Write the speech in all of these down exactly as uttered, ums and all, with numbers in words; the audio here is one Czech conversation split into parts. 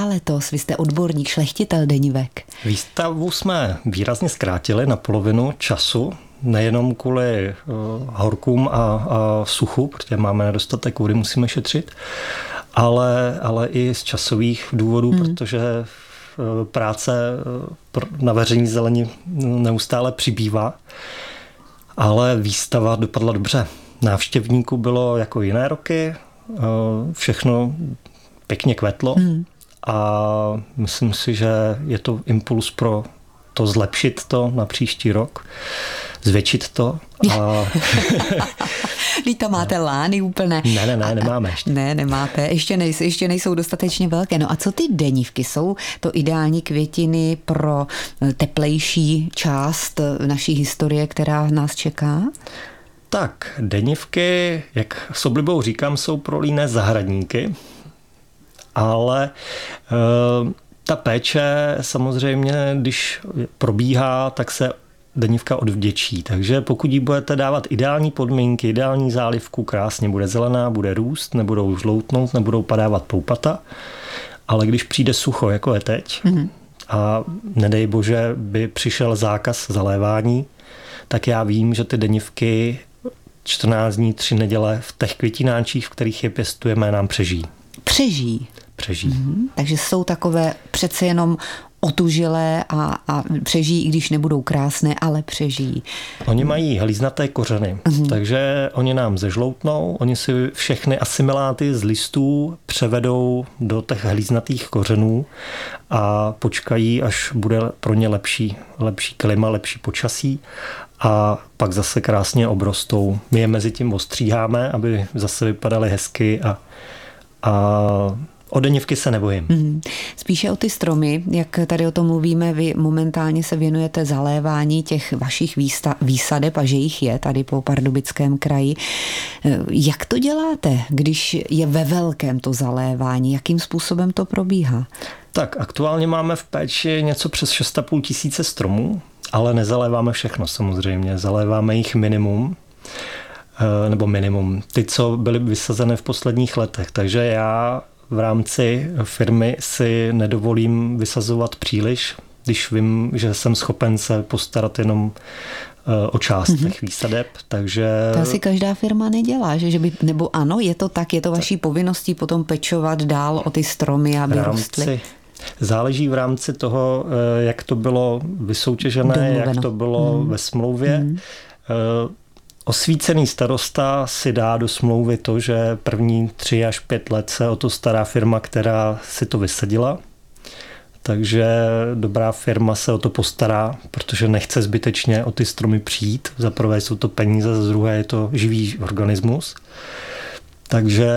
letos? Vy jste odborník, šlechtitel denivek. Výstavu jsme výrazně zkrátili na polovinu času, nejenom kvůli uh, horkům a, a suchu, protože máme nedostatek vody, musíme šetřit, ale, ale i z časových důvodů, hmm. protože uh, práce uh, na vaření zelení neustále přibývá, ale výstava dopadla dobře. Návštěvníků bylo jako jiné roky, uh, všechno pěkně kvetlo hmm. a myslím si, že je to impuls pro to zlepšit to na příští rok, zvětšit to. A... Vy tam máte lány úplné. Ne, ne, ne, nemáme ještě. Ne, nemáte, ještě, nejsou, ještě nejsou dostatečně velké. No a co ty denivky? Jsou to ideální květiny pro teplejší část naší historie, která nás čeká? Tak, denivky, jak s oblibou říkám, jsou pro líné zahradníky, ale e, ta péče samozřejmě, když probíhá, tak se denivka odvděčí. Takže pokud jí budete dávat ideální podmínky, ideální zálivku, krásně bude zelená, bude růst, nebudou žloutnout, nebudou padávat poupata, ale když přijde sucho, jako je teď, mm-hmm. a nedej bože by přišel zákaz zalévání, tak já vím, že ty denivky čtrnáct dní, tři neděle v těch květináčích, v kterých je pěstujeme, nám přežijí. Přežijí? Přežijí. Mm-hmm. Takže jsou takové přece jenom otužilé a, a přežijí, i když nebudou krásné, ale přežijí. Oni mají hlíznaté kořeny, mm-hmm. takže oni nám zežloutnou, oni si všechny asimiláty z listů převedou do těch hlíznatých kořenů a počkají, až bude pro ně lepší, lepší klima, lepší počasí a pak zase krásně obrostou. My je mezi tím ostříháme, aby zase vypadaly hezky a, a o denivky se nebojím. Hmm. Spíše o ty stromy, jak tady o tom mluvíme, vy momentálně se věnujete zalévání těch vašich výsta- výsadeb a že jich je tady po Pardubickém kraji. Jak to děláte, když je ve velkém to zalévání? Jakým způsobem to probíhá? Tak aktuálně máme v péči něco přes šest a půl tisíce stromů, ale nezaléváme všechno samozřejmě. Zaléváme jich minimum, nebo minimum. Ty, co byly vysazené v posledních letech. Takže já v rámci firmy si nedovolím vysazovat příliš, když vím, že jsem schopen se postarat jenom o část mm-hmm. těch výsadeb, takže... To asi každá firma nedělá, že, že by, nebo ano, je to tak, je to vaší povinností potom pečovat dál o ty stromy, aby rostly. Záleží v rámci toho, jak to bylo vysoutěžené, domluveno. Jak to bylo mm. ve smlouvě. Mm. Osvícený starosta si dá do smlouvy to, že první tři až pět let se o to stará firma, která si to vysadila. Takže dobrá firma se o to postará, protože nechce zbytečně o ty stromy přijít. Za prvé jsou to peníze, za druhé je to živý organismus. Takže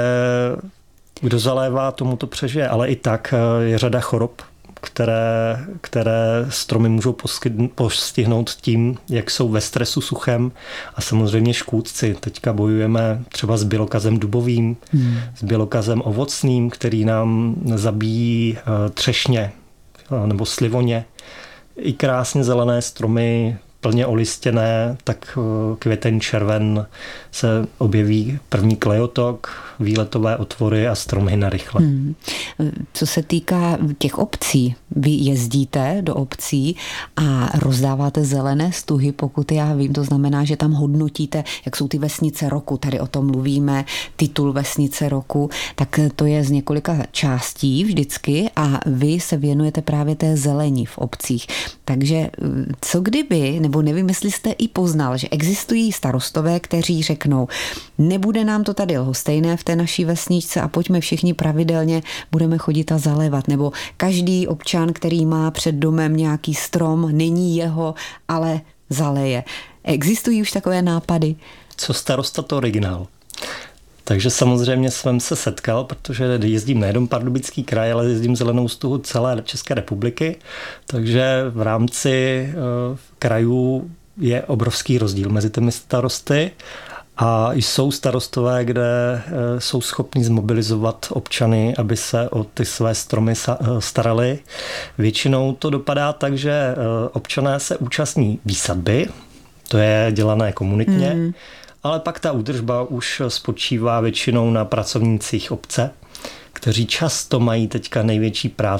kdo zalévá, tomu to přežije. Ale i tak je řada chorob, které, které stromy můžou postihnout tím, jak jsou ve stresu suchem a samozřejmě škůdci. Teďka bojujeme třeba s bělokazem dubovým, hmm. s bělokazem ovocným, který nám zabíjí třešně nebo slivoně. I krásně zelené stromy, plně olistěné, tak květen, červen se objeví první klejotok, výletové otvory a strom hyne rychle. Hmm. Co se týká těch obcí, vy jezdíte do obcí a rozdáváte zelené stuhy, pokud já vím, to znamená, že tam hodnotíte, jak jsou ty vesnice roku, tady o tom mluvíme, titul vesnice roku, tak to je z několika částí vždycky a vy se věnujete právě té zelení v obcích. Takže co kdyby, nebo nevím, jestli jste i poznal, že existují starostové, kteří řeknou, nebude nám to tady lhostejné v té naší vesničce a pojďme všichni pravidelně budeme chodit a zalévat. Nebo každý občan, který má před domem nějaký strom, není jeho, ale zaleje. Existují už takové nápady? Co starosta, to originál. Takže samozřejmě jsem se setkal, protože jezdím nejenom Pardubický kraj, ale jezdím zelenou stuhu celé České republiky, takže v rámci uh, krajů je obrovský rozdíl mezi těmi starosty a jsou starostové, kde uh, jsou schopni zmobilizovat občany, aby se o ty své stromy sa- starali. Většinou to dopadá tak, že uh, občané se účastní výsadby, to je dělané komunitně, mm. ale pak ta údržba už spočívá většinou na pracovnících obce, kteří často mají teďka největší práci